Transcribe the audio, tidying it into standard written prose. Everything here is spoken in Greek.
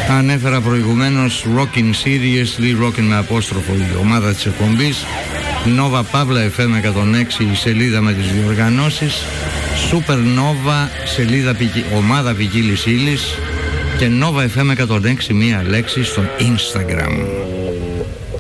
Ανέφερα προηγουμένως Rockin' Seriously, Rockin' με απόστροφο η ομάδα της εκπομπής, Nova Pavla FM 106 η σελίδα με τις διοργανώσεις, Supernova σελίδα ομάδα ποικίλης ύλης και Nova FM 106 μία λέξη στο Instagram.